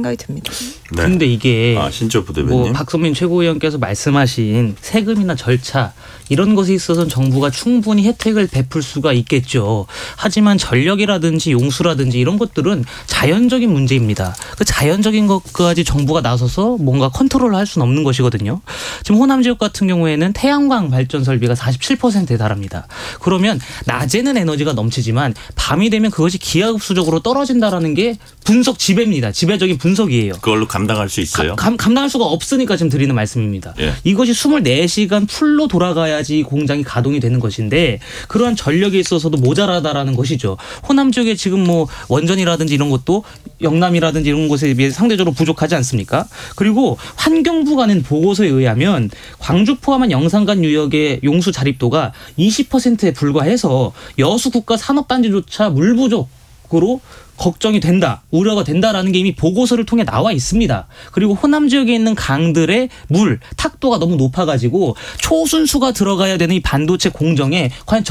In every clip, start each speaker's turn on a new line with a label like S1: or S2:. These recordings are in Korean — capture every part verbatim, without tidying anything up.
S1: 생각이 듭니다.
S2: 네.
S3: 근데 이게
S2: 아, 신조 부대변인.
S3: 뭐 박선민 최고위원께서 말씀하신 세금이나 절차 이런 것에 있어서는 정부가 충분히 혜택을 베풀 수가 있겠죠. 하지만 전력이라든지 용수라든지 이런 것들은 자연적인 문제입니다. 그 자연적인 것까지 정부가 나서서 뭔가 컨트롤을 할 수는 없는 것이거든요. 지금 호남 지역 같은 경우에는 태양광 발전 설비가 사십칠 퍼센트에 달합니다. 그러면 낮에는 에너지가 넘치지만 밤이 되면 그것이 기하급수적으로 떨어진다라는 게 분석 지배입니다. 지배적인 분석이에요.
S2: 그걸로 감당할 수 있어요?
S3: 감, 감당할 수가 없으니까 지금 드리는 말씀입니다.
S2: 예.
S3: 이것이 이십사 시간 풀로 돌아가야지 공장이 가동이 되는 것인데 그러한 전력에 있어서도 모자라다라는 것이죠. 호남 지역에 지금 뭐 원전이라든지 이런 것도 영남이라든지 이런 곳에 비해 상대적으로 부족하지 않습니까? 그리고 환경부가 낸 보고서에 의하면 광주 포함한 영산간 유역의 용수 자립도가 이십 퍼센트에 불과해서 여수 국가 산업단지조차 물 부족으로 걱정이 된다, 우려가 된다라는 게 이미 보고서를 통해 나와 있습니다. 그리고 호남 지역에 있는 강들의 물, 탁도가 너무 높아가지고 초순수가 들어가야 되는 이 반도체 공정에 과연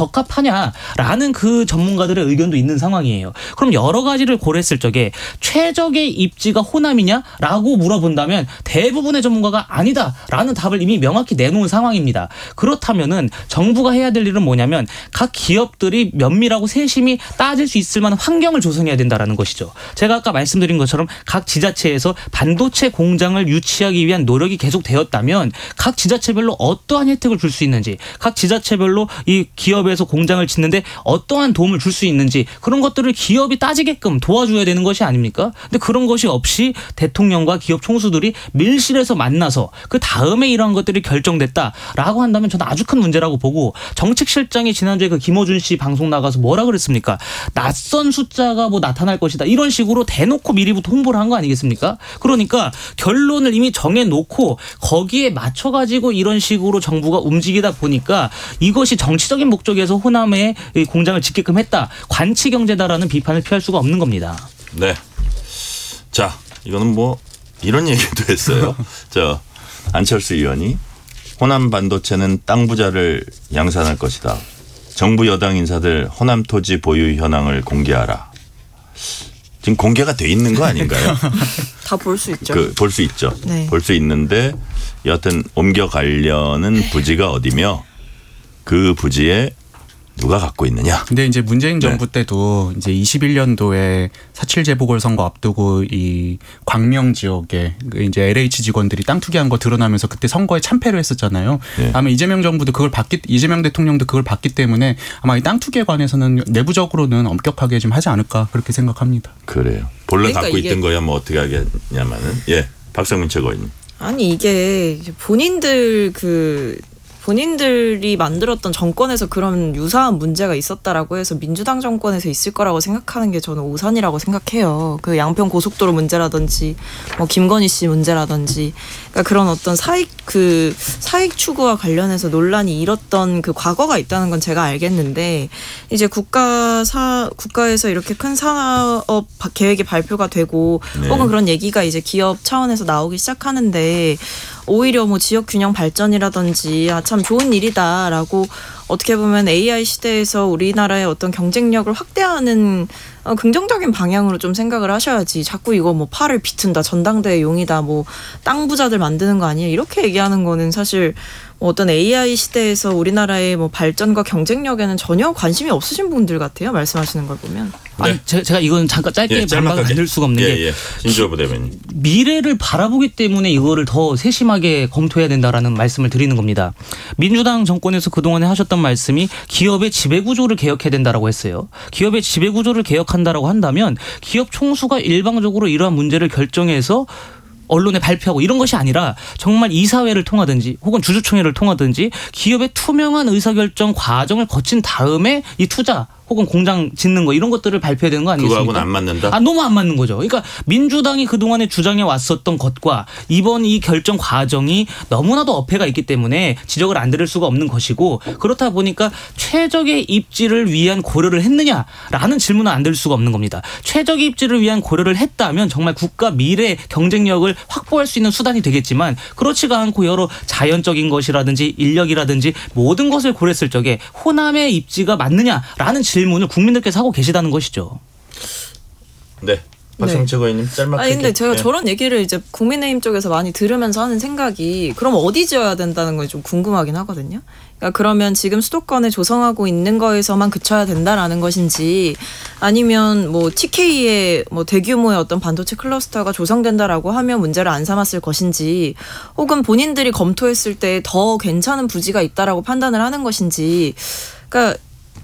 S3: 적합하냐라는 그 전문가들의 의견도 있는 상황이에요. 그럼 여러 가지를 고려했을 적에 최적의 입지가 호남이냐라고 물어본다면 대부분의 전문가가 아니다라는 답을 이미 명확히 내놓은 상황입니다. 그렇다면은 정부가 해야 될 일은 뭐냐면 각 기업들이 면밀하고 세심히 따질 수 있을 만한 환경을 조성해야 된다. 라는 것이죠. 제가 아까 말씀드린 것처럼 각 지자체에서 반도체 공장을 유치하기 위한 노력이 계속되었다면 각 지자체별로 어떠한 혜택을 줄 수 있는지, 각 지자체별로 이 기업에서 공장을 짓는데 어떠한 도움을 줄 수 있는지 그런 것들을 기업이 따지게끔 도와줘야 되는 것이 아닙니까? 근데 그런 것이 없이 대통령과 기업 총수들이 밀실에서 만나서 그 다음에 이러한 것들이 결정됐다라고 한다면 저는 아주 큰 문제라고 보고, 정책실장이 지난주에 그 김어준 씨 방송 나가서 뭐라 그랬습니까? 낯선 숫자가 뭐 나타 날 것이다. 이런 식으로 대놓고 미리부터 홍보를 한 거 아니겠습니까? 그러니까 결론을 이미 정해놓고 거기에 맞춰가지고 이런 식으로 정부가 움직이다 보니까 이것이 정치적인 목적에서 호남에 공장을 짓게끔 했다, 관치경제다라는 비판을 피할 수가 없는 겁니다.
S2: 네. 자, 이거는 뭐 이런 얘기도 했어요. 저 안철수 의원이 호남 반도체는 땅 부자를 양산할 것이다. 정부 여당 인사들 호남 토지 보유 현황을 공개하라. 지금 공개가 돼 있는 거 아닌가요?
S1: 다 볼 수 있죠.
S2: 그, 볼 수 있죠.
S1: 네.
S2: 볼 수 있는데 여하튼 옮겨가려는 부지가 어디며 그 부지에 누가 갖고 있느냐.
S4: 근데 이제 문재인
S2: 네.
S4: 정부 때도 이제 이십일 년도에 사칠 재보궐선거 앞두고 이 광명 지역에 이제 엘에이치 직원들이 땅 투기한 거 드러나면서 그때 선거에 참패를 했었잖아요.
S2: 네.
S4: 아마 이재명 정부도 그걸 봤기, 이재명 대통령도 그걸 봤기 때문에 아마 이 땅 투기에 관해서는 내부적으로는 엄격하게 좀 하지 않을까 그렇게 생각합니다.
S2: 그래요. 본래
S1: 그러니까
S2: 갖고
S1: 이게
S2: 있던 거야 뭐 어떻게 하겠냐마는. 예, 박성민 최고위원.
S1: 아니 이게 본인들 그 본인들이 만들었던 정권에서 그런 유사한 문제가 있었다라고 해서 민주당 정권에서 있을 거라고 생각하는 게 저는 오산이라고 생각해요. 그 양평 고속도로 문제라든지 뭐 김건희 씨 문제라든지 그러니까 그런 어떤 사익 그 사익 추구와 관련해서 논란이 일었던 그 과거가 있다는 건 제가 알겠는데 이제 국가 사 국가에서 이렇게 큰 사업 계획이 발표가 되고
S2: 네.
S1: 혹은 그런 얘기가 이제 기업 차원에서 나오기 시작하는데 오히려 뭐 지역 균형 발전이라든지 아, 참 좋은 일이다라고 어떻게 보면 에이아이 시대에서 우리나라의 어떤 경쟁력을 확대하는 어, 긍정적인 방향으로 좀 생각을 하셔야지 자꾸 이거 뭐 팔을 비튼다, 전당대회 용이다, 뭐 땅 부자들 만드는 거 아니에요 이렇게 얘기하는 거는 사실 뭐 어떤 에이아이 시대에서 우리나라의 뭐 발전과 경쟁력에는 전혀 관심이 없으신 분들 같아요 말씀하시는 걸 보면.
S2: 네.
S3: 아니 제, 제가 이건 잠깐 짧게
S2: 예,
S3: 반박을 안 들 수가 없는
S2: 예,
S3: 게
S2: 예. 신주호 부대변인.
S3: 미래를 바라보기 때문에 이거를 더 세심하게 검토해야 된다라는 말씀을 드리는 겁니다. 민주당 정권에서 그동안에 하셨던 말씀이 기업의 지배구조를 개혁해야 된다라고 했어요. 기업의 지배구조를 개혁한다라고 한다면 기업 총수가 일방적으로 이러한 문제를 결정해서 언론에 발표하고 이런 것이 아니라 정말 이사회를 통하든지 혹은 주주총회를 통하든지 기업의 투명한 의사결정 과정을 거친 다음에 이 투자 혹은 공장 짓는 거 이런 것들을 발표해야 되는 거 아니겠습니까?
S2: 그거하고는 안 맞는다?
S3: 아, 너무 안 맞는 거죠. 그러니까 민주당이 그동안에 주장해 왔었던 것과 이번 이 결정 과정이 너무나도 어폐가 있기 때문에 지적을 안 드릴 수가 없는 것이고 그렇다 보니까 최적의 입지를 위한 고려를 했느냐라는 질문은 안 드릴 수가 없는 겁니다. 최적의 입지를 위한 고려를 했다면 정말 국가 미래 경쟁력을 확보할 수 있는 수단이 되겠지만 그렇지가 않고 여러 자연적인 것이라든지 인력이라든지 모든 것을 고려했을 적에 호남의 입지가 맞느냐라는 질문을 국민들께서 하고 계시다는 것이죠.
S2: 네. 박성민 최고위원님 짤막하게.
S1: 아니 근데 제가
S2: 네.
S1: 저런 얘기를 이제 국민의힘 쪽에서 많이 들으면서 하는 생각이 그럼 어디 지어야 된다는 건 좀 궁금하긴 하거든요. 그러니까 그러면 지금 수도권에 조성하고 있는 거에서만 그쳐야 된다라는 것인지 아니면 뭐 티케이의 뭐 대규모의 어떤 반도체 클러스터가 조성된다라고 하면 문제를 안 삼았을 것인지 혹은 본인들이 검토했을 때 더 괜찮은 부지가 있다라고 판단을 하는 것인지 그러니까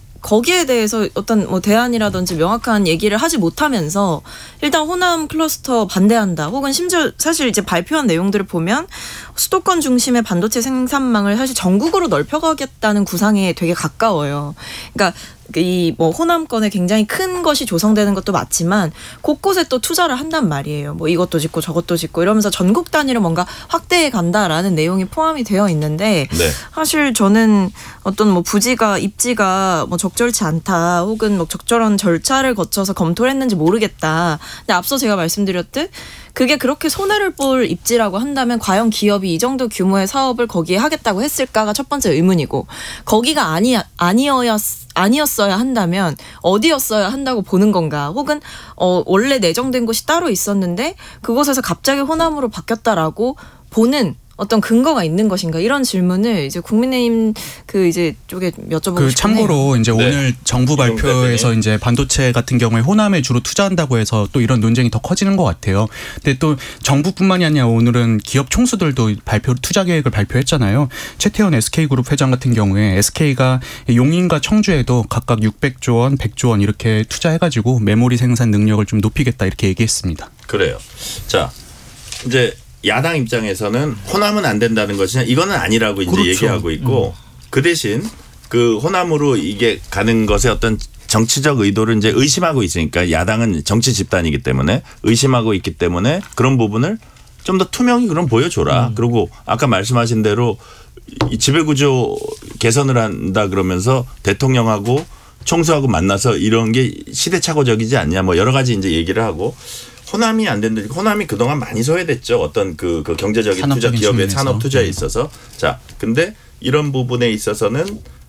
S1: 거기에 대해서 어떤 뭐 대안이라든지 명확한 얘기를 하지 못하면서 일단 호남 클러스터 반대한다. 혹은 심지어 사실 이제 발표한 내용들을 보면 수도권 중심의 반도체 생산망을 사실 전국으로 넓혀가겠다는 구상에 되게 가까워요. 그러니까 이 뭐 호남권에 굉장히 큰 것이 조성되는 것도 맞지만 곳곳에 또 투자를 한단 말이에요. 뭐 이것도 짓고 저것도 짓고 이러면서 전국 단위로 뭔가 확대해 간다라는 내용이 포함이 되어 있는데
S2: 네.
S1: 사실 저는 어떤 뭐 부지가 입지가 뭐 적절치 않다 혹은 뭐 적절한 절차를 거쳐서 검토를 했는지 모르겠다. 근데 앞서 제가 말씀드렸듯 그게 그렇게 손해를 볼 입지라고 한다면 과연 기업이 이 정도 규모의 사업을 거기에 하겠다고 했을까가 첫 번째 의문이고 거기가 아니 아니어였 아니었어야 한다면 어디였어야 한다고 보는 건가 혹은 어, 원래 내정된 곳이 따로 있었는데 그곳에서 갑자기 호남으로 바뀌었다라고 보는 어떤 근거가 있는 것인가 이런 질문을 이제 국민의힘 그 이제 쪽에 여쭤보고
S4: 그
S1: 싶네요.
S4: 참고로 이제
S2: 네.
S4: 오늘 정부 발표에서 이제 반도체 같은 경우에 호남에 주로 투자한다고 해서 또 이런 논쟁이 더 커지는 것 같아요. 근데 또 정부뿐만이 아니라 오늘은 기업 총수들도 발표 투자 계획을 발표했잖아요. 최태원 에스케이그룹 회장 같은 경우에 에스케이가 용인과 청주에도 각각 육백조 원, 백조 원 이렇게 투자해가지고 메모리 생산 능력을 좀 높이겠다 이렇게 얘기했습니다.
S2: 그래요. 자 이제. 야당 입장에서는 호남은 안 된다는 것이냐 이거는 아니라고 이제
S4: 그렇죠.
S2: 얘기하고 있고
S4: 음.
S2: 그 대신 그 호남으로 이게 가는 것의 어떤 정치적 의도를 이제 의심하고 있으니까 야당은 정치 집단이기 때문에 의심하고 있기 때문에 그런 부분을 좀 더 투명히 그럼 보여줘라. 음. 그리고 아까 말씀하신 대로 이 지배구조 개선을 한다 그러면서 대통령하고 총수하고 만나서 이런 게 시대착오적이지 않냐 뭐 여러 가지 이제 얘기를 하고. 호남이 안 된다. 호남이 그동안 많이 소외됐죠. 어떤 그, 그 경제적인 투자 기업의
S4: 측면에서.
S2: 산업 투자에 있어서. 자, 근데 이런 부분에 있어서는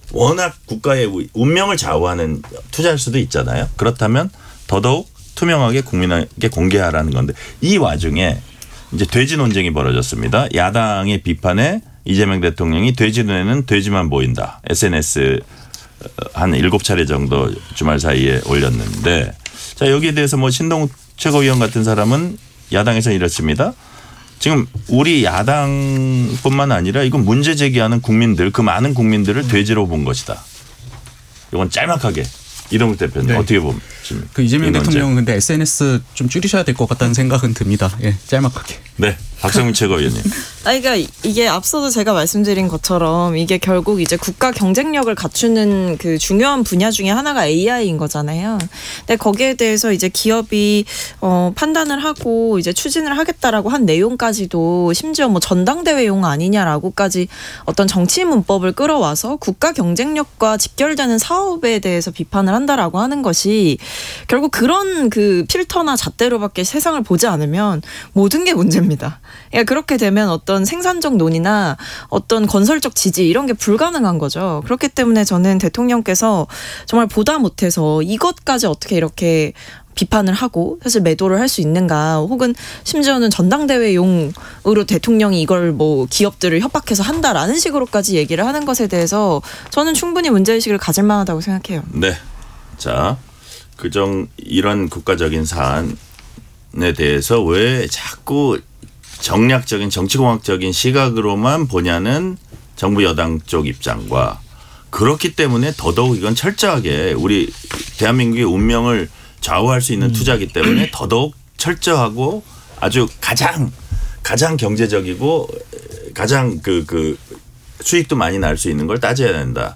S2: 워낙 국가의 운명을 좌우하는 투자일 수도 있잖아요. 그렇다면 더더욱 투명하게 국민에게 공개하라는 건데 이 와중에 이제 돼지 논쟁이 벌어졌습니다. 야당의 비판에 이재명 대통령이 돼지 눈에는 돼지만 보인다. 에스엔에스 한 일곱 차례 정도 주말 사이에 올렸는데 자 여기에 대해서 뭐 신동욱 최고위원 같은 사람은 야당에서 이렇습니다. 지금 우리 야당뿐만 아니라 이건 문제 제기하는 국민들 그 많은 국민들을 돼지로 본 것이다. 이건 짤막하게 이동욱 대표님
S4: 네.
S2: 어떻게 보십니까?
S4: 그 이재명 대통령은 근데 에스엔에스 좀 줄이셔야 될 것 같다는 생각은 듭니다. 예, 짤막하게.
S2: 네, 박성민 최고위원님.
S1: 아니, 그러니까 이게 앞서도 제가 말씀드린 것처럼 이게 결국 이제 국가 경쟁력을 갖추는 그 중요한 분야 중에 하나가 에이아이인 거잖아요. 근데 거기에 대해서 이제 기업이 어, 판단을 하고 이제 추진을 하겠다라고 한 내용까지도 심지어 뭐 전당대회용 아니냐라고까지 어떤 정치 문법을 끌어와서 국가 경쟁력과 직결되는 사업에 대해서 비판을 한다라고 하는 것이 결국 그런 그 필터나 잣대로밖에 세상을 보지 않으면 모든 게 문제입니다. 그러니까 그렇게 되면 어떤 생산적 논의나 어떤 건설적 지지 이런 게 불가능한 거죠. 그렇기 때문에 저는 대통령께서 정말 보다 못해서 이것까지 어떻게 이렇게 비판을 하고 사실 매도를 할 수 있는가 혹은 심지어는 전당대회용으로 대통령이 이걸 뭐 기업들을 협박해서 한다라는 식으로까지 얘기를 하는 것에 대해서 저는 충분히 문제의식을 가질 만하다고 생각해요.
S2: 네. 자, 그정 이런 국가적인 사안에 대해서 왜 자꾸 정략적인 정치공학적인 시각으로만 보냐는 정부 여당 쪽 입장과 그렇기 때문에 더더욱 이건 철저하게 우리 대한민국의 운명을 좌우할 수 있는 투자이기 때문에 더더욱 철저하고 아주 가장 가장 경제적이고 가장 그, 그 수익도 많이 날 수 있는 걸 따져야 된다.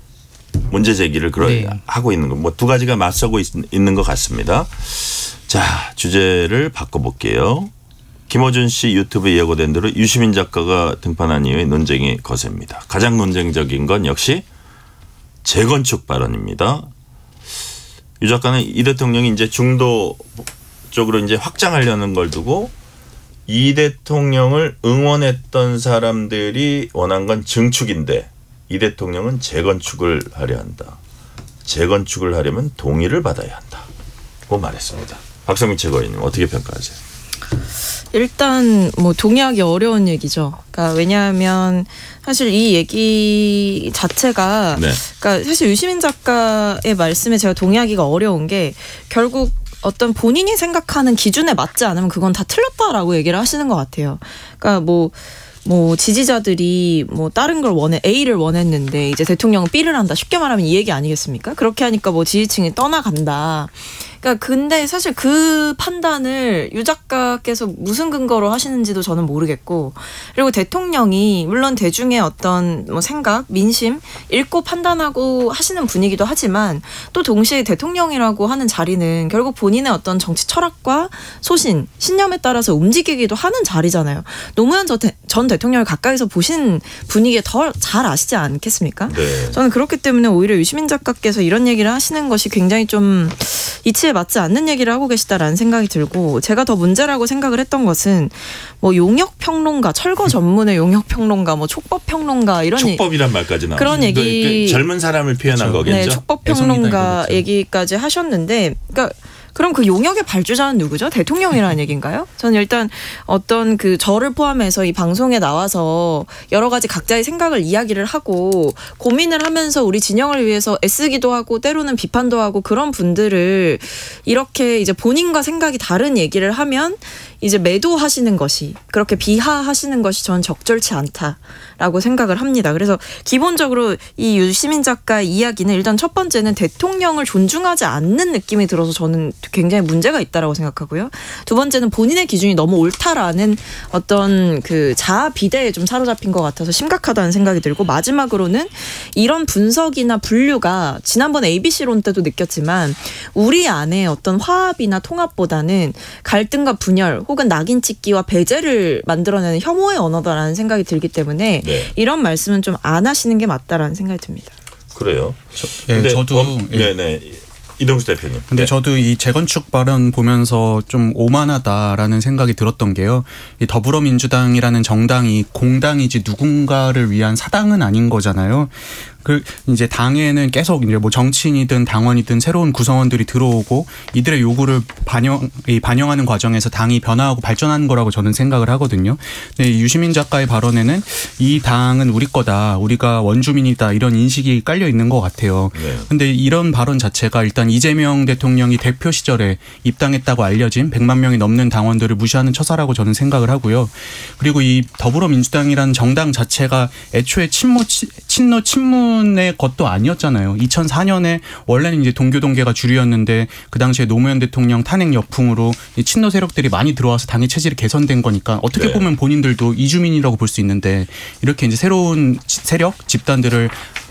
S2: 문제 제기를 그런
S3: 네.
S2: 하고 있는 거. 뭐 두 가지가 맞서고 있, 있는 것 같습니다. 자, 주제를 바꿔볼게요. 김어준 씨 유튜브에 예고된 대로 유시민 작가가 등판한 이후에 논쟁이 거셉니다. 가장 논쟁적인 건 역시 재건축 발언입니다. 유 작가는 이 대통령이 이제 중도 쪽으로 이제 확장하려는 걸 두고 이 대통령을 응원했던 사람들이 원한 건 증축인데 이 대통령은 재건축을 하려 한다. 재건축을 하려면 동의를 받아야 한다고 말했습니다. 박성민 최고위원님 어떻게 평가하세요?
S1: 일단 뭐 동의하기 어려운 얘기죠. 그러니까 왜냐하면 사실 이 얘기 자체가
S2: 네.
S1: 그러니까 사실 유시민 작가의 말씀에 제가 동의하기가 어려운 게 결국 어떤 본인이 생각하는 기준에 맞지 않으면 그건 다 틀렸다라고 얘기를 하시는 것 같아요. 그러니까 뭐 뭐 지지자들이 뭐 다른 걸 원해 A를 원했는데 이제 대통령은 B를 한다. 쉽게 말하면 이 얘기 아니겠습니까? 그렇게 하니까 뭐 지지층이 떠나간다. 그러니까 근데 사실 그 판단을 유 작가께서 무슨 근거로 하시는지도 저는 모르겠고, 그리고 대통령이 물론 대중의 어떤 뭐 생각, 민심 읽고 판단하고 하시는 분이기도 하지만 또 동시에 대통령이라고 하는 자리는 결국 본인의 어떤 정치 철학과 소신, 신념에 따라서 움직이기도 하는 자리잖아요. 노무현 전 대통령을 가까이서 보신 분이기에 더 잘 아시지 않겠습니까?
S2: 네.
S1: 저는 그렇기 때문에 오히려 유시민 작가께서 이런 얘기를 하시는 것이 굉장히 좀 이치에 맞지 않는 얘기를 하고 계시다라는 생각이 들고, 제가 더 문제라고 생각을 했던 것은 뭐 용역 평론가, 철거 전문의 용역 평론가, 뭐 촉법 평론가 이런
S2: 촉법이란 말까지 나와.
S1: 그런 얘기,
S2: 그 젊은 사람을 표현한
S4: 그렇죠.
S2: 거겠죠.
S1: 네, 촉법 평론가 얘기까지 하셨는데, 그러니까 그럼 그 용역의 발주자는 누구죠? 대통령이라는 얘기인가요? 저는 일단 어떤 그 저를 포함해서 이 방송에 나와서 여러 가지 각자의 생각을 이야기를 하고 고민을 하면서 우리 진영을 위해서 애쓰기도 하고 때로는 비판도 하고 그런 분들을 이렇게 이제 본인과 생각이 다른 얘기를 하면 이제 매도하시는 것이, 그렇게 비하하시는 것이 저는 적절치 않다라고 생각을 합니다. 그래서 기본적으로 이 유시민 작가의 이야기는 일단 첫 번째는 대통령을 존중하지 않는 느낌이 들어서 저는 굉장히 문제가 있다라고 생각하고요. 두 번째는 본인의 기준이 너무 옳다라는 어떤 그 자아 비대에 좀 사로잡힌 것 같아서 심각하다는 생각이 들고, 마지막으로는 이런 분석이나 분류가 지난번 에이비씨론 때도 느꼈지만 우리 안에 어떤 화합이나 통합보다는 갈등과 분열 혹은 낙인 찍기와 배제를 만들어내는 혐오의 언어다라는 생각이 들기 때문에
S2: 네.
S1: 이런 말씀은 좀 안 하시는 게 맞다라는 생각이 듭니다.
S2: 그래요.
S4: 저, 예,
S2: 근데
S4: 저도
S2: 어,
S4: 예.
S2: 네네. 이동수 대표님.
S4: 근데
S2: 네.
S4: 저도 이 재건축 발언 보면서 좀 오만하다라는 생각이 들었던 게요. 이 더불어민주당이라는 정당이 공당이지 누군가를 위한 사당은 아닌 거잖아요. 그 이제 당에는 계속 이제 뭐 정치인이든 당원이든 새로운 구성원들이 들어오고 이들의 요구를 반영 반영하는 과정에서 당이 변화하고 발전하는 거라고 저는 생각을 하거든요. 근데 유시민 작가의 발언에는 이 당은 우리 거다, 우리가 원주민이다, 이런 인식이 깔려 있는 것 같아요.
S2: 네.
S4: 근데 이런 발언 자체가 일단 이재명 대통령이 대표 시절에 입당했다고 알려진 백만 명이 넘는 당원들을 무시하는 처사라고 저는 생각을 하고요. 그리고 이 더불어민주당이라는 정당 자체가 애초에 친모 친노 친문 의 것도 아니었잖아요. 이천사 년에 원래는 이제 동교동계가 주류였는데 그 당시에 노무현 대통령 탄핵 역풍으로 친노 세력들이 많이 들어와서 당의 체질이 개선된 거니까 어떻게
S2: 네.
S4: 보면 본인들도 이주민이라고 볼 수 있는데 이렇게 이제 새로운 세력 집단들을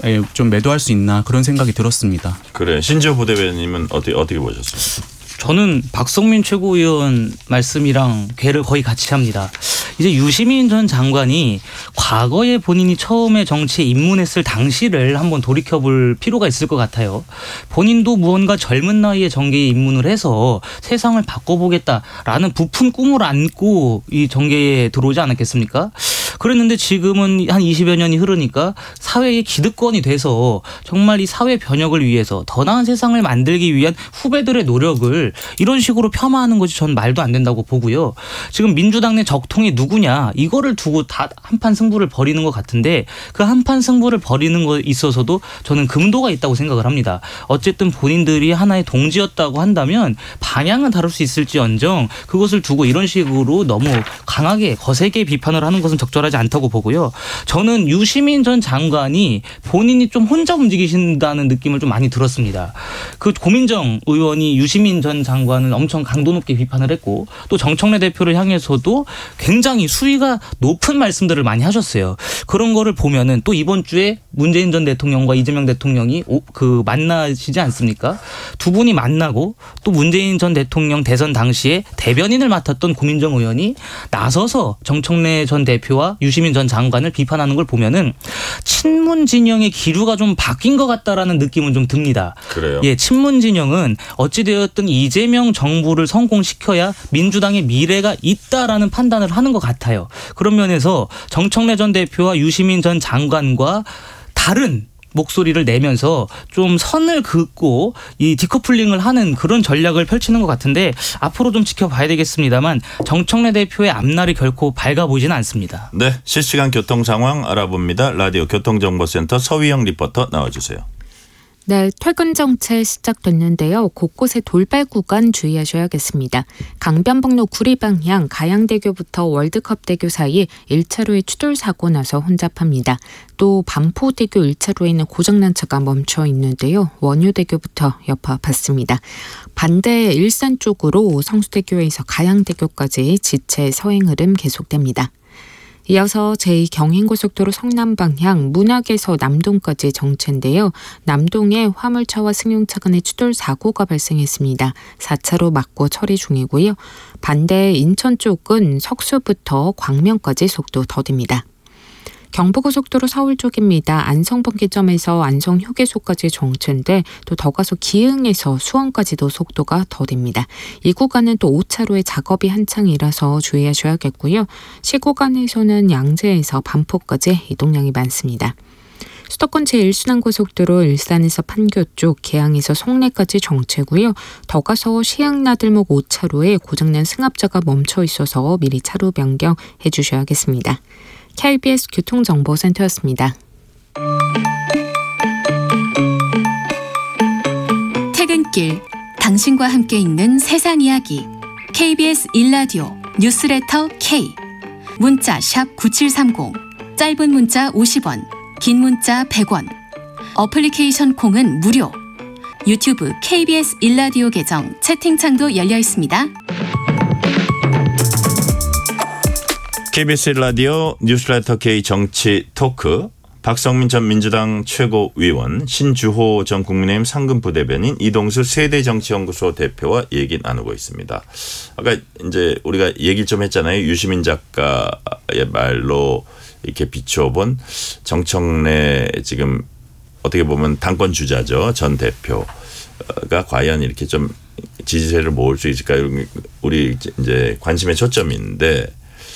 S4: 좀 매도할 수 있나 그런 생각이 들었습니다.
S2: 그래. 신지호 부대변인님은 어떻게 어떻게 보셨어요?
S3: 저는 박성민 최고위원 말씀이랑 궤를 거의 같이 합니다. 이제 유시민 전 장관이 과거에 본인이 처음에 정치에 입문했을 당시를 한번 돌이켜볼 필요가 있을 것 같아요. 본인도 무언가 젊은 나이에 정계에 입문을 해서 세상을 바꿔보겠다라는 부푼 꿈을 안고 이 정계에 들어오지 않았겠습니까? 그랬는데 지금은 한 이십여 년이 흐르니까 사회의 기득권이 돼서 정말 이 사회 변혁을 위해서 더 나은 세상을 만들기 위한 후배들의 노력을 이런 식으로 폄하하는 것이 전 말도 안 된다고 보고요. 지금 민주당 내 적통이 누구냐 이거를 두고 다 한판 승부를 벌이는 것 같은데 그 한판 승부를 벌이는 것에 있어서도 저는 금도가 있다고 생각을 합니다. 어쨌든 본인들이 하나의 동지였다고 한다면 방향은 다를 수 있을지언정 그것을 두고 이런 식으로 너무 강하게 거세게 비판을 하는 것은 적절하지 않다고 보고요. 저는 유시민 전 장관이 본인이 좀 혼자 움직이신다는 느낌을 좀 많이 들었습니다. 그 고민정 의원이 유시민 전 장관을 엄청 강도 높게 비판을 했고 또 정청래 대표를 향해서도 굉장히 수위가 높은 말씀들을 많이 하셨어요. 그런 거를 보면은 또 이번 주에 문재인 전 대통령과 이재명 대통령이 오, 그 만나시지 않습니까? 두 분이 만나고 또 문재인 전 대통령 대선 당시에 대변인을 맡았던 고민정 의원이 나서서 정청래 전 대표와 유시민 전 장관을 비판하는 걸 보면은 친문 진영의 기류가 좀 바뀐 것 같다라는 느낌은 좀 듭니다.
S2: 그래요?
S3: 예, 친문 진영은 어찌되었든 이재명 정부를 성공시켜야 민주당의 미래가 있다라는 판단을 하는 것 같아요. 그런 면에서 정청래 전 대표와 유시민 전 장관과 다른 목소리를 내면서 좀 선을 긋고 이 디커플링을 하는 그런 전략을 펼치는 것 같은데 앞으로 좀 지켜봐야 되겠습니다만 정청래 대표의 앞날이 결코 밝아 보이지는 않습니다.
S2: 네, 실시간 교통 상황 알아봅니다. 라디오 교통정보센터 서위영 리포터 나와주세요.
S5: 네, 퇴근 정체 시작됐는데요. 곳곳에 돌발 구간 주의하셔야겠습니다. 강변북로 구리 방향 가양대교부터 월드컵대교 사이 일 차로에 추돌 사고 나서 혼잡합니다. 또 반포대교 일 차로에는 고장난 차가 멈춰 있는데요. 원효대교부터 여파 받습니다. 반대 일산 쪽으로 성수대교에서 가양대교까지 지체 서행 흐름 계속됩니다. 이어서 제이 경인고속도로 성남 방향 문학에서 남동까지 정체인데요. 남동에 화물차와 승용차 간의 추돌 사고가 발생했습니다. 사 차로 막고 처리 중이고요. 반대 인천 쪽은 석수부터 광명까지 속도 더딥니다. 경부고속도로 서울 쪽입니다. 안성분기점에서 안성휴게소까지 정체인데 또 더 가서 기흥에서 수원까지도 속도가 더딥니다. 이 구간은 또 오 차로에 작업이 한창이라서 주의하셔야겠고요. 시 구간에서는 양재에서 반포까지 이동량이 많습니다. 수도권 제일 순환고속도로 일산에서 판교 쪽, 계양에서 송내까지 정체고요. 더 가서 시흥나들목 오 차로에 고장난 승합차가 멈춰 있어서 미리 차로 변경해 주셔야겠습니다. 케이비에스 교통정보센터였습니다.
S6: 퇴근길, 당신과 함께 있는 세상 이야기. 케이비에스 일 라디오 뉴스레터 K. 문자 샵 구칠삼공, 짧은 문자 오십 원, 긴 문자 백 원. 어플리케이션 콩은 무료. 유튜브 케이비에스 일 라디오 계정 채팅창도 열려 있습니다.
S2: 케이비에스 라디오 뉴스레터 K 정치 토크, 박성민 전 민주당 최고위원, 신주호 전 국민의힘 상근부대변인, 이동수 세대정치연구소 대표와 얘기 나누고 있습니다. 아까 이제 우리가 얘기 좀 했잖아요. 유시민 작가의 말로 이렇게 비춰본 정청래 지금 어떻게 보면 당권 주자죠. 전 대표가 과연 이렇게 좀 지지세를 모을 수 있을까요? 우리 이제 관심의 초점인데,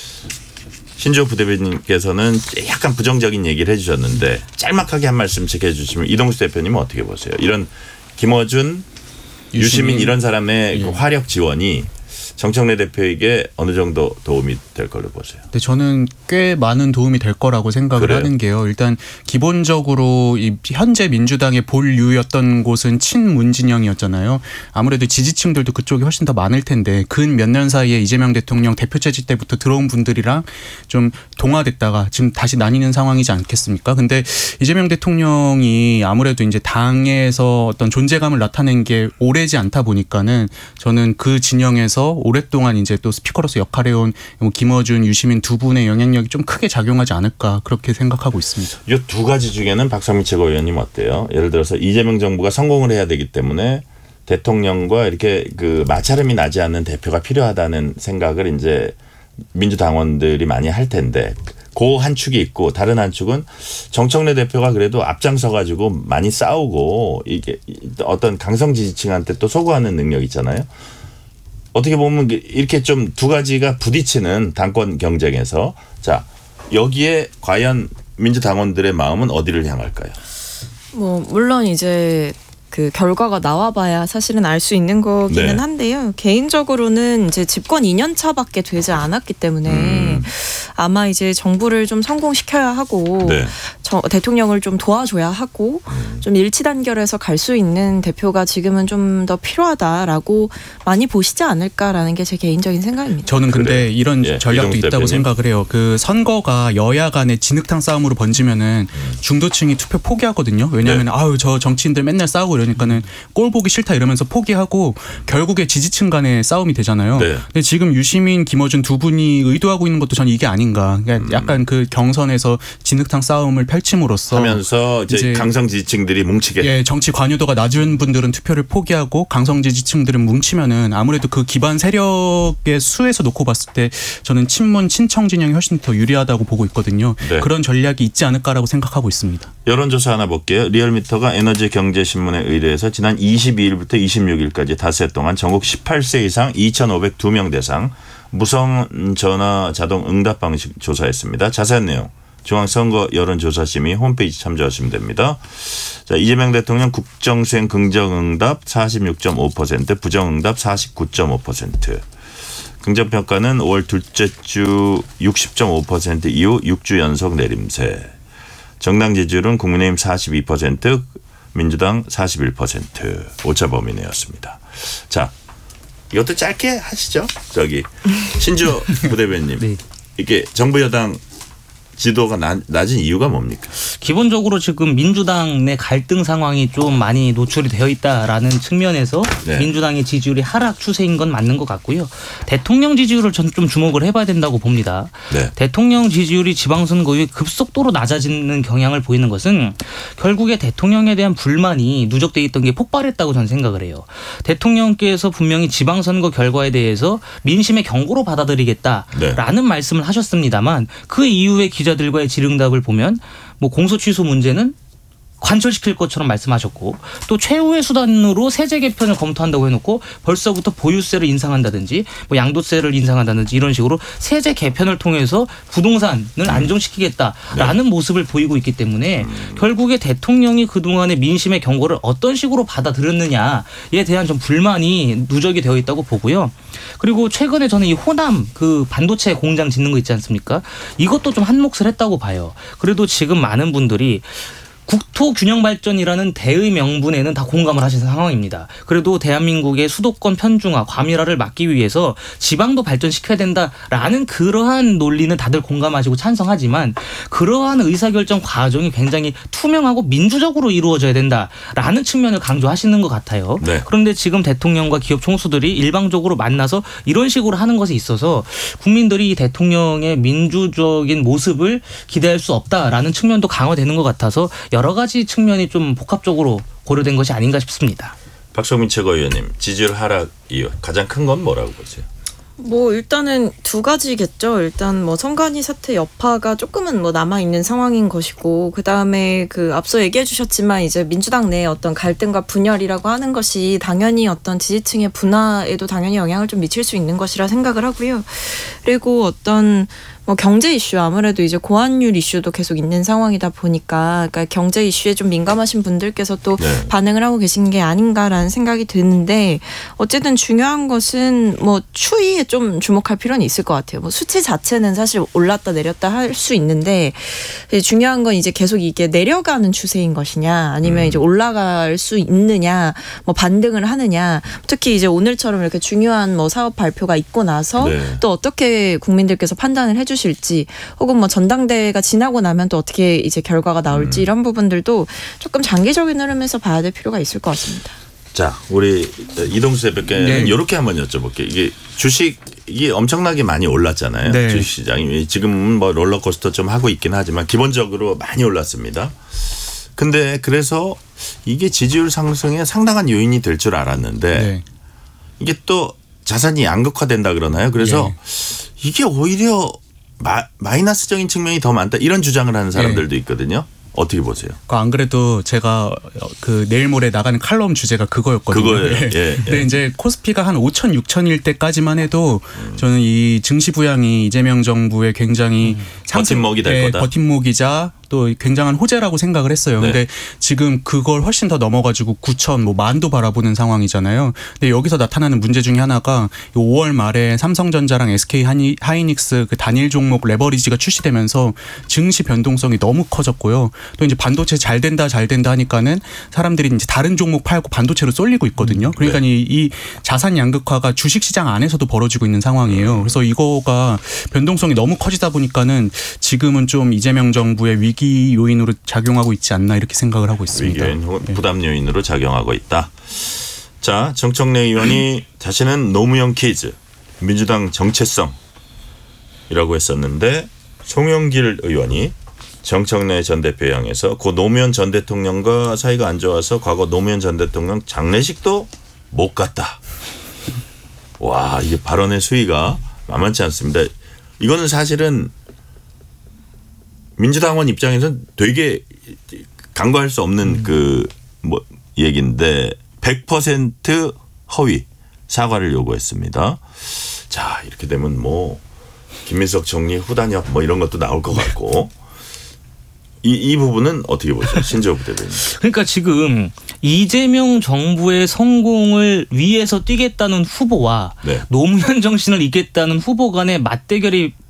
S2: 신주호 부대변인께서는 약간 부정적인 얘기를 해 주셨는데 짤막하게 한 말씀씩 해 주시면 이동수 대표님은 어떻게 보세요? 이런 김어준, 유시민, 유시민 이런 사람의 예. 그 화력 지원이 정청래 대표에게 어느 정도 도움이 될 걸로 보세요?
S4: 네, 저는 꽤 많은 도움이 될 거라고 생각을 그래요? 하는 게요. 일단 기본적으로 이 현재 민주당의 본류였던 곳은 친문 진영이었잖아요. 아무래도 지지층들도 그쪽이 훨씬 더 많을 텐데 근 몇 년 사이에 이재명 대통령 대표 체제 때부터 들어온 분들이랑 좀 동화됐다가 지금 다시 나뉘는 상황이지 않겠습니까? 근데 이재명 대통령이 아무래도 이제 당에서 어떤 존재감을 나타낸 게 오래지 않다 보니까는 저는 그 진영에서 오랫동안 이제 또 스피커로서 역할해온 김어준, 유시민 두 분의 영향력이 좀 크게 작용하지 않을까 그렇게 생각하고 있습니다.
S2: 이 두 가지 중에는 박성민 최고위원님 어때요? 예를 들어서 이재명 정부가 성공을 해야 되기 때문에 대통령과 이렇게 그 마찰음이 나지 않는 대표가 필요하다는 생각을 이제 민주당원들이 많이 할 텐데, 그 한 축이 있고 다른 한 축은 정청래 대표가 그래도 앞장서 가지고 많이 싸우고 이게 어떤 강성 지지층한테 또 소구하는 능력이 있잖아요. 어떻게 보면 이렇게 좀 두 가지가 부딪히는 당권 경쟁에서, 자, 여기에 과연 민주당원들의 마음은 어디를 향할까요?
S1: 뭐 물론 이제 그 결과가 나와봐야 사실은 알 수 있는 거기는
S2: 네.
S1: 한데요. 개인적으로는 이제 집권 이 년 차밖에 되지 않았기 때문에 음. 아마 이제 정부를 좀 성공시켜야 하고
S2: 네.
S1: 저, 대통령을 좀 도와줘야 하고 음. 좀 일치단결해서 갈 수 있는 대표가 지금은 좀 더 필요하다라고 많이 보시지 않을까라는 게 제 개인적인 생각입니다.
S4: 저는 근데
S2: 그래요.
S4: 이런
S2: 예,
S4: 전략도 있다고
S2: 대표님.
S4: 생각을 해요. 그 선거가 여야 간의 진흙탕 싸움으로 번지면은 중도층이 투표 포기하거든요. 왜냐하면 네. 아유 저 정치인들 맨날 싸우고 이러니까는 꼴 보기 싫다 이러면서 포기하고 결국에 지지층 간의 싸움이 되잖아요.
S2: 네.
S4: 근데 지금 유시민, 김어준 두 분이 의도하고 있는 것도 저는 이게 아닌가. 그러니까 약간 그 경선에서 진흙탕 싸움을 펼침으로써
S2: 하면서 이제, 이제 강성 지지층들이 뭉치게.
S4: 예, 정치 관여도가 낮은 분들은 투표를 포기하고 강성 지지층들은 뭉치면은 아무래도 그 기반 세력의 수에서 놓고 봤을 때 저는 친문 친청 진영이 훨씬 더 유리하다고 보고 있거든요.
S2: 네.
S4: 그런 전략이 있지 않을까라고 생각하고 있습니다.
S2: 여론조사 하나 볼게요. 리얼미터가 에너지경제신문에 의뢰해서 지난 이십이 일부터 이십육 일까지 닷새 동안 전국 십팔 세 이상 이천오백이 명 대상 무선 전화 자동 응답 방식 조사했습니다. 자세한 내용 중앙선거 여론조사심의 홈페이지 참조하시면 됩니다. 자, 이재명 대통령 국정수행 긍정응답 사십육 점 오 퍼센트, 부정응답 사십구 점 오 퍼센트. 긍정평가는 오월 둘째 주 육십 점 오 퍼센트 이후 육 주 연속 내림세. 정당 지지율은 국민의힘 사십이 퍼센트, 민주당 사십일 퍼센트. 오차범위내였습니다. 자, 이것도 짧게 하시죠. 저기 신조 부대변님. 네. 이게 정부 여당 지도가 낮, 낮은 이유가 뭡니까?
S3: 기본적으로 지금 민주당 내 갈등 상황이 좀 많이 노출이 되어 있다라는 측면에서 네. 민주당의 지지율이 하락 추세인 건 맞는 것 같고요. 대통령 지지율을 전 좀 주목을 해봐야 된다고 봅니다. 네. 대통령 지지율이 지방선거 이후에 급속도로 낮아지는 경향을 보이는 것은 결국에 대통령에 대한 불만이 누적돼 있던 게 폭발했다고 저는 생각을 해요. 대통령께서 분명히 지방선거 결과에 대해서 민심의 경고로 받아들이겠다라는 네. 말씀을 하셨습니다만 그 이후에 기 기자들과의 질의응답을 보면 뭐 공소 취소 문제는 관철시킬 것처럼 말씀하셨고 또 최후의 수단으로 세제 개편을 검토한다고 해놓고 벌써부터 보유세를 인상한다든지 뭐 양도세를 인상한다든지 이런 식으로 세제 개편을 통해서 부동산을 안정시키겠다라는 네. 모습을 보이고 있기 때문에 음. 결국에 대통령이 그동안의 민심의 경고를 어떤 식으로 받아들였느냐에 대한 좀 불만이 누적이 되어 있다고 보고요. 그리고 최근에 저는 이 호남 그 반도체 공장 짓는 거 있지 않습니까? 이것도 좀 한몫을 했다고 봐요. 그래도 지금 많은 분들이 국토균형발전이라는 대의 명분에는 다 공감을 하시는 상황입니다. 그래도 대한민국의 수도권 편중화, 과밀화를 막기 위해서 지방도 발전시켜야 된다라는 그러한 논리는 다들 공감하시고 찬성하지만 그러한 의사결정 과정이 굉장히 투명하고 민주적으로 이루어져야 된다라는 측면을 강조하시는 것 같아요. 네. 그런데 지금 대통령과 기업 총수들이 일방적으로 만나서 이런 식으로 하는 것에 있어서 국민들이 대통령의 민주적인 모습을 기대할 수 없다라는 측면도 강화되는 것 같아서 여러 가지 측면이 좀 복합적으로 고려된 것이 아닌가 싶습니다.
S2: 박성민 최고위원님, 지지율 하락 이유 가장 큰 건 뭐라고 보세요?
S1: 뭐 일단은 두 가지겠죠. 일단 뭐 선관위 사태 여파가 조금은 뭐 남아 있는 상황인 것이고, 그 다음에 그 앞서 얘기해 주셨지만 이제 민주당 내의 어떤 갈등과 분열이라고 하는 것이 당연히 어떤 지지층의 분화에도 당연히 영향을 좀 미칠 수 있는 것이라 생각을 하고요. 그리고 어떤 뭐 경제 이슈, 아무래도 이제 고환율 이슈도 계속 있는 상황이다 보니까, 그러니까 경제 이슈에 좀 민감하신 분들께서 또 네. 반응을 하고 계신 게 아닌가라는 생각이 드는데, 어쨌든 중요한 것은 뭐 추이에 좀 주목할 필요는 있을 것 같아요. 뭐 수치 자체는 사실 올랐다 내렸다 할 수 있는데, 중요한 건 이제 계속 이게 내려가는 추세인 것이냐, 아니면 음. 이제 올라갈 수 있느냐, 뭐 반등을 하느냐. 특히 이제 오늘처럼 이렇게 중요한 뭐 사업 발표가 있고 나서 네. 또 어떻게 국민들께서 판단을 해주 실지, 혹은 뭐 전당대회가 지나고 나면 또 어떻게 이제 결과가 나올지 음. 이런 부분들도 조금 장기적인 흐름에서 봐야 될 필요가 있을 것 같습니다.
S2: 자, 우리 이동수 대표께는 네. 이렇게 한번 여쭤볼게요. 이게 주식이 엄청나게 많이 올랐잖아요. 네. 주식시장이 지금은 뭐 롤러코스터 좀 하고 있긴 하지만 기본적으로 많이 올랐습니다. 근데 그래서 이게 지지율 상승에 상당한 요인이 될 줄 알았는데 네. 이게 또 자산이 양극화된다 그러나요? 그래서 네. 이게 오히려 마, 마이너스적인 측면이 더 많다, 이런 주장을 하는 사람들도 있거든요. 어떻게 보세요?
S4: 안 그래도 제가 그 내일 모레 나가는 칼럼 주제가 그거였거든요.
S2: 그거예요. 예. 예.
S4: 근데 이제 코스피가 한 오천, 육천일 때까지만 해도 음. 저는 이 증시 부양이 이재명 정부의 굉장히 음.
S2: 버팀목이 될 거다.
S4: 버팀목이자 또 굉장한 호재라고 생각을 했어요. 네. 근데 지금 그걸 훨씬 더 넘어가지고 구천, 뭐 만도 바라보는 상황이잖아요. 근데 여기서 나타나는 문제 중에 하나가 오월 말에 삼성전자랑 에스케이 하이닉스 그 단일 종목 레버리지가 출시되면서 증시 변동성이 너무 커졌고요. 또 이제 반도체 잘 된다 잘 된다 하니까는 사람들이 이제 다른 종목 팔고 반도체로 쏠리고 있거든요. 그러니까 네. 이, 이 자산 양극화가 주식시장 안에서도 벌어지고 있는 상황이에요. 그래서 이거가 변동성이 너무 커지다 보니까는 지금은 좀 이재명 정부의 위 기 요인으로 작용하고 있지 않나, 이렇게 생각을 하고 있습니다.
S2: 위기 요인, 부담 요인으로 작용하고 있다. 자, 정청래 의원이 자신은 노무현 퀴즈, 민주당 정체성이라고 했었는데, 송영길 의원이 정청래 전 대표에 향해서 고 노무현 전 대통령과 사이가 안 좋아서 과거 노무현 전 대통령 장례식도 못 갔다. 와, 이게 발언의 수위가 만만치 않습니다. 이거는 사실은 민주당원 입장에서는 되게 간과할 수 없는 음. 그 뭐 얘기인데 백 퍼센트 허위 사과를 요구했습니다. 자, 이렇게 되면 뭐 김민석 총리 후단협 뭐 이런 것도 나올 것 같고. 이, 이 부분은 어떻게 보세요? 신재호 부대변인.
S3: 그러니까 지금 이재명 정부의 성공을 위해서 뛰겠다는 후보와
S2: 네.
S3: 노무현 정신을 잇겠다는 후보 간의 맞대결이